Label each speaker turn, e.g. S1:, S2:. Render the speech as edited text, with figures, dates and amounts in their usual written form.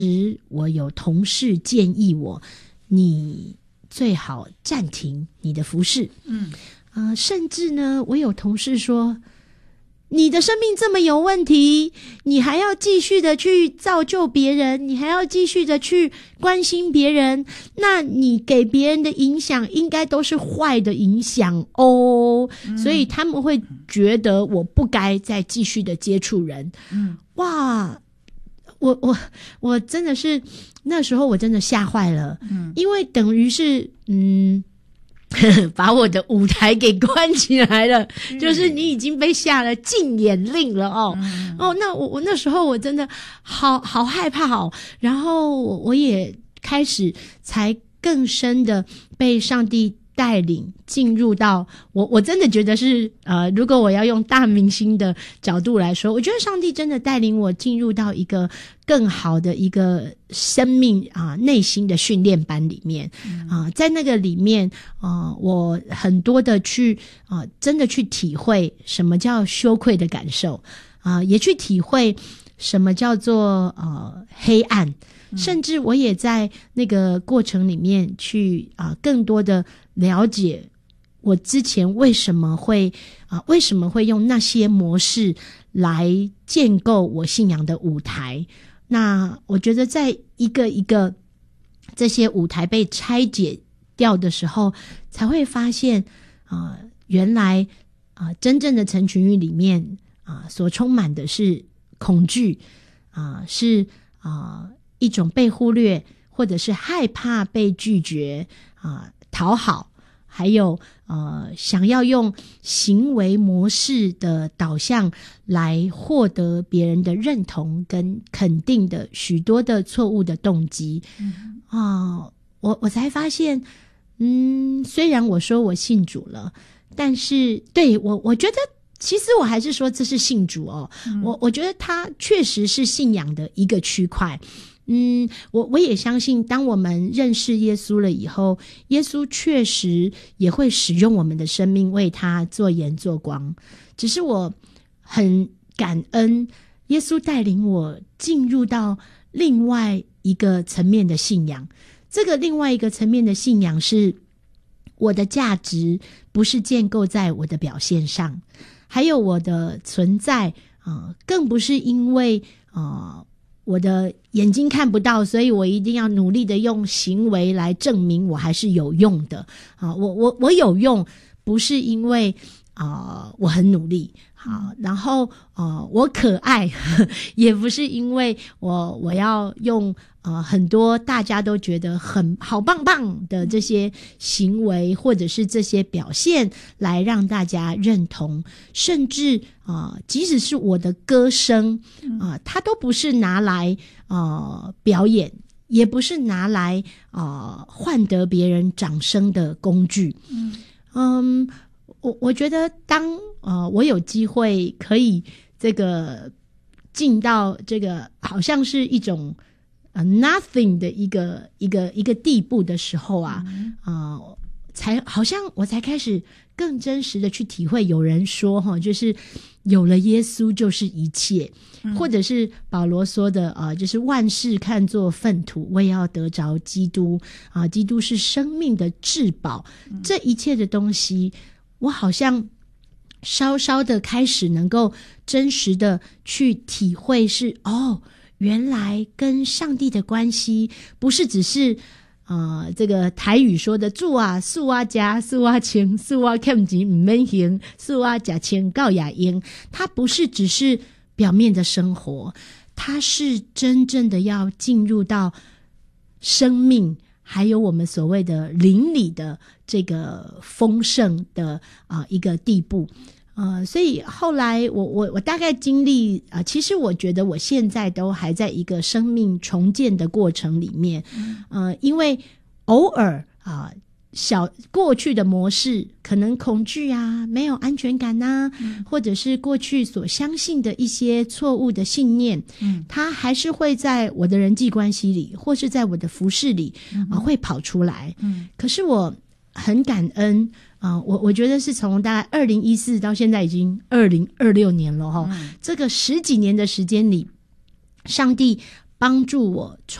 S1: 我有同事建议我，你最好暂停你的服事。甚至呢，我有同事说，你的生命这么有问题，你还要继续的去造就别人，你还要继续的去关心别人，那你给别人的影响应该都是坏的影响哦。所以他们会觉得我不该再继续的接触人。哇，我真的是那时候我真的吓坏了。因为等于是把我的舞台给关起来了，就是你已经被下了禁演令了哦。那我那时候我真的好害怕哦。然后我也开始才更深的被上帝带领进入到我真的觉得是如果我要用大明星的角度来说，我觉得上帝真的带领我进入到一个更好的一个生命内心的训练班里面。在那个里面我很多的去真的去体会什么叫羞愧的感受也去体会什么叫做黑暗。甚至我也在那个过程里面去更多的了解我之前为什么会用那些模式来建构我信仰的舞台。那我觉得在一个一个这些舞台被拆解掉的时候，才会发现原来真正的成群域里面所充满的是恐惧是一种被忽略，或者是害怕被拒绝讨好，还有想要用行为模式的导向来获得别人的认同跟肯定的许多的错误的动机。我才发现虽然我说我信主了，但是对我觉得其实我还是说这是信主哦。我觉得它确实是信仰的一个区块。我也相信当我们认识耶稣了以后，耶稣确实也会使用我们的生命为他做盐做光。只是我很感恩耶稣带领我进入到另外一个层面的信仰。这个另外一个层面的信仰是我的价值不是建构在我的表现上，还有我的存在更不是因为我的眼睛看不到，所以我一定要努力的用行为来证明我还是有用的我有用，不是因为我很努力然后我可爱也不是因为我要用很多大家都觉得很好棒棒的这些行为或者是这些表现来让大家认同。甚至即使是我的歌声它都不是拿来表演，也不是拿来换得别人掌声的工具。我觉得当我有机会可以这个进到这个好像是一种nothing 的一个地步的时候我才开始更真实的去体会。有人说就是有了耶稣就是一切，或者是保罗说的就是万事看作粪土，我也要得着基督基督是生命的至宝。这一切的东西我好像稍稍的开始能够真实的去体会，是原来跟上帝的关系不是只是这个台语说的住素加素清素欠钱不免还素加钱告雅英，它不是只是表面的生活，它是真正的要进入到生命还有我们所谓的灵里的这个丰盛的一个地步。所以后来我大概经历其实我觉得我现在都还在一个生命重建的过程里面。因为偶尔过去的模式可能恐惧没有安全感或者是过去所相信的一些错误的信念它还是会在我的人际关系里或是在我的服事里会跑出来。可是我很感恩我觉得是从大概2014到现在已经2026年了这个10几年的时间里，上帝帮助我